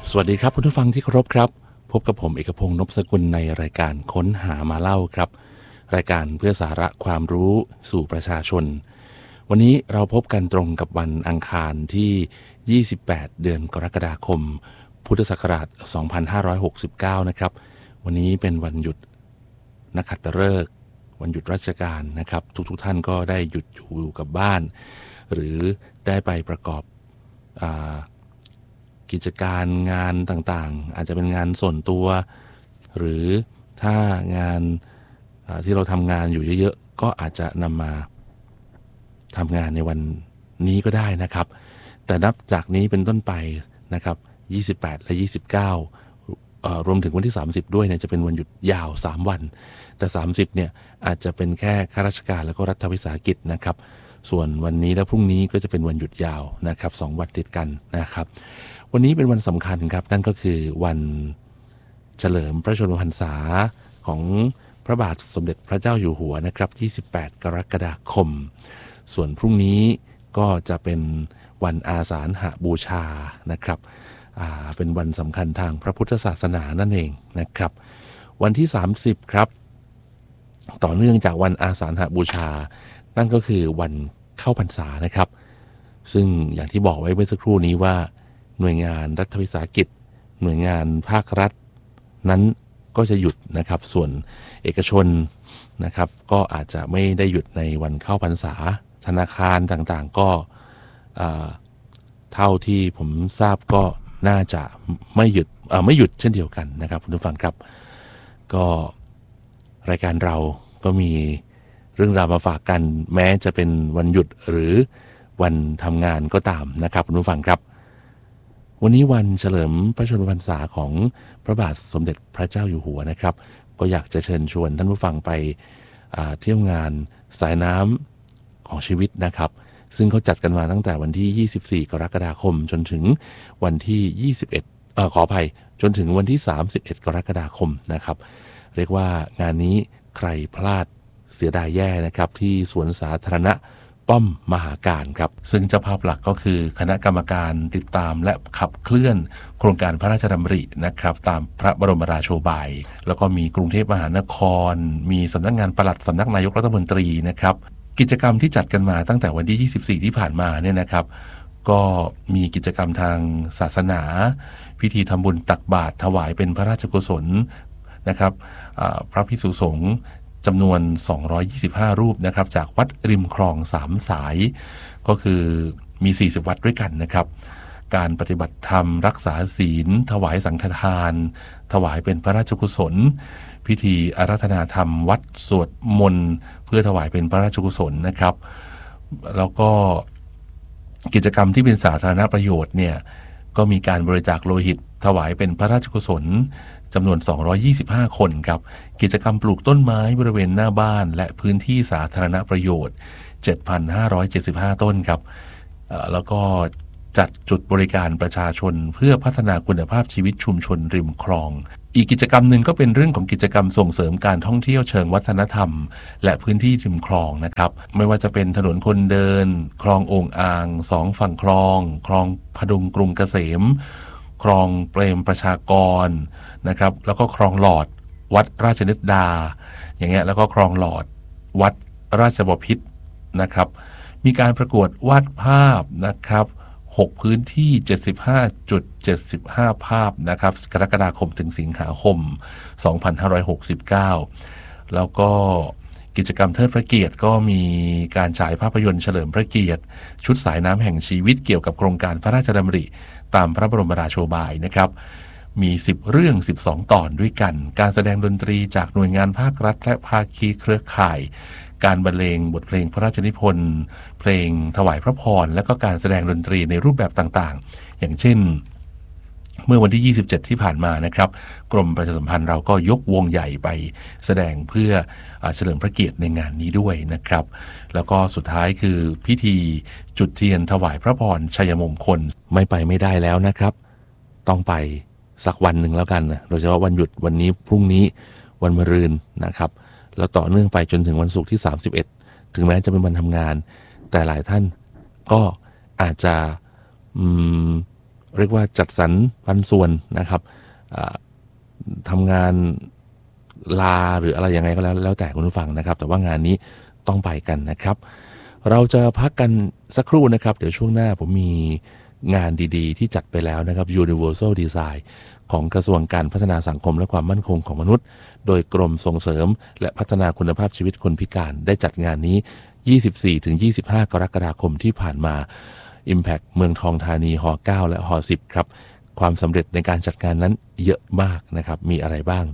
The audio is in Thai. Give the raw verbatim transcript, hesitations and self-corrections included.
สวัสดีครับคุณผู้ฟังที่เคารพครับพบกับผมเอกพงษ์นพสกุลในรายการค้นหามาเล่าครับรายการเพื่อสาระความรู้สู่ประชาชนวันนี้เราพบกันตรงกับวันอังคารที่ยี่สิบแปดเดือนกรกฎาคมพุทธศักราชสองพันห้าร้อยหกสิบเก้านะครับวันนี้เป็นวันหยุดนักขัตฤกษ์วันหยุดราชการนะครับทุกๆท่านก็ได้หยุดอยู่กับบ้านหรือได้ไปประกอบอ่ากิจการงานต่างๆอาจจะเป็นงานส่วนตัวหรือถ้างานที่เราทำงานอยู่เยอะๆก็อาจจะนำมาทำงานในวันนี้ก็ได้นะครับแต่นับจากนี้เป็นต้นไปนะครับยี่สิบแปดและยี่สิบเก้ารวมถึงวันที่สามสิบด้วยเนี่ยจะเป็นวันหยุดยาวสามวันแต่สามสิบเนี่ยอาจจะเป็นแค่ข้าราชการแล้วก็รัฐวิสาหกิจนะครับส่วนวันนี้และพรุ่งนี้ก็จะเป็นวันหยุดยาวนะครับสองวันติดกันนะครับวันนี้เป็นวันสำคัญครับนั่นก็คือวันเฉลิมพระชนมพรรษาของพระบาทสมเด็จพระเจ้าอยู่หัวนะครับยี่สิบแปดกรกฎาคมส่วนพรุ่งนี้ก็จะเป็นวันอาสาฬหบูชานะครับอ่าเป็นวันสำคัญทางพระพุทธศาสนานั่นเองนะครับวันที่สามสิบครับต่อเนื่องจากวันอาสาฬหบูชานั่นก็คือวันเข้าพรรษานะครับซึ่งอย่างที่บอกไว้เมื่อสักครู่นี้ว่าหน่วยงานรัฐวิสาหกิจหน่วยงานภาครัฐนั้นก็จะหยุดนะครับส่วนเอกชนนะครับก็อาจจะไม่ได้หยุดในวันเข้าพรรษาธนาคารต่างๆก็เท่าที่ผมทราบก็น่าจะไม่หยุดไม่หยุดเช่นเดียวกันนะครับคุณผู้ฟังครับก็รายการเราก็มีเรื่องราวมาฝากกันแม้จะเป็นวันหยุดหรือวันทำงานก็ตามนะครับคุณผู้ฟังครับวันนี้วันเฉลิมพระชนมพรรษาของพระบาทสมเด็จพระเจ้าอยู่หัวนะครับก็อยากจะเชิญชวนท่านผู้ฟังไปเที่ยวงานสายน้ำของชีวิตนะครับซึ่งเขาจัดกันมาตั้งแต่วันที่ยี่สิบสี่กรกฎาคมจนถึงวันที่ยี่สิบเอ็ดเอ่อขออภัยจนถึงวันที่สามสิบเอ็ดกรกฎาคมนะครับเรียกว่างานนี้ใครพลาดเสียดายแย่นะครับที่สวนสาธารณะป้อมมหาการครับซึ่งเจ้าภาพหลักก็คือคณะกรรมการติดตามและขับเคลื่อนโครงการพระราชดำรินะครับตามพระบรมราโชบายแล้วก็มีกรุงเทพมหานครมีสำนักงานปลัดสำนักนายกรัฐมนตรีนะครับกิจกรรมที่จัดกันมาตั้งแต่วันที่ยี่สิบสี่ที่ผ่านมาเนี่ยนะครับก็มีกิจกรรมทางศาสนาพิธีทำบุญตักบาตรถวายเป็นพระราชกุศลนะครับพระภิกษุสงฆ์จำนวนสองร้อยยี่สิบห้ารูปนะครับจากวัดริมคลองสามสายก็คือมีสี่สิบวัดด้วยกันนะครับการปฏิบัติธรรมรักษาศีลถวายสังฆทานถวายเป็นพระราชกุศลพิธีอาราธนาธรรมวัดสวดมนต์เพื่อถวายเป็นพระราชกุศลนะครับแล้วก็กิจกรรมที่เป็นสาธารณประโยชน์เนี่ยก็มีการบริจาคโลหิตถวายเป็นพระราชกุศลจำนวนสองร้อยยี่สิบห้าคนครับกิจกรรมปลูกต้นไม้บริเวณหน้าบ้านและพื้นที่สาธารณประโยชน์ เจ็ดพันห้าร้อยเจ็ดสิบห้า ต้นครับแล้วก็จัดจุดบริการประชาชนเพื่อพัฒนาคุณภาพชีวิตชุมชนริมคลองอีกกิจกรรมหนึ่งก็เป็นเรื่องของกิจกรรมส่งเสริมการท่องเที่ยวเชิงวัฒนธรรมและพื้นที่ริมคลองนะครับไม่ว่าจะเป็นถนนคนเดินคลองโอ่งอ่างสองฝั่งคลองคลองพดุงกรุงเกษมคลองเปรมประชากรนะครับแล้วก็คลองหลอดวัดราชนิดดาอย่างเงี้ยแล้วก็คลองหลอดวัดราชบพิตรนะครับมีการประกวดวาดภาพนะครับหกพื้นที่ เจ็ดสิบห้าจุดเจ็ดสิบห้า ภาพนะครับกรกฎาคมถึงสิงหาคมสองพันห้าร้อยหกสิบเก้าแล้วก็กิจกรรมเทิดพระเกียรติก็มีการฉายภาพยนตร์เฉลิมพระเกียรติชุดสายน้ำแห่งชีวิตเกี่ยวกับโครงการพระราชดำริตามพระบรมราโชบายนะครับมีสิบเรื่องสิบสองตอนด้วยกันการแสดงดนตรีจากหน่วยงานภาครัฐและภาคีเครือข่ายการบรรเลงบทเพลงพระราชนิพนธ์เพลงถวายพระพรและก็การแสดงดนตรีในรูปแบบต่างๆอย่างเช่นเมื่อวันที่ยี่สิบเจ็ดที่ผ่านมานะครับกรมประชาสัมพันธ์เราก็ยกวงใหญ่ไปแสดงเพื่อเฉลิมพระเกียรติในงานนี้ด้วยนะครับแล้วก็สุดท้ายคือพิธีจุดเทียนถวายพระพรชัยมงคลไม่ไปไม่ได้แล้วนะครับต้องไปสักวันหนึ่งแล้วกันนะโดยเฉพาะวันหยุดวันนี้พรุ่งนี้วันมะรืนนะครับแล้วต่อเนื่องไปจนถึงวันศุกร์ที่สามสิบเอ็ดถึงแม้จะเป็นวันทำงานแต่หลายท่านก็อาจจะอืมเรียกว่าจัดสรรปันส่วนนะครับทำงานลาหรืออะไรยังไงก็แล้วแล้วแต่คุณผู้ฟังนะครับแต่ว่างานนี้ต้องไปกันนะครับเราจะพักกันสักครู่นะครับเดี๋ยวช่วงหน้าผมมีงานดีๆที่จัดไปแล้วนะครับ Universal Design ของกระทรวงการพัฒนาสังคมและความมั่นคงของมนุษย์โดยกรมส่งเสริมและพัฒนาคุณภาพชีวิตคนพิการได้จัดงานนี้ ยี่สิบสี่ถึงยี่สิบห้า กรกฎาคมที่ผ่านมา Impact เมืองทองธานีห เก้า และห สิบ ครับความสำเร็จในการจัดงานนั้นเยอะมากนะครับมีอะไรบ้าง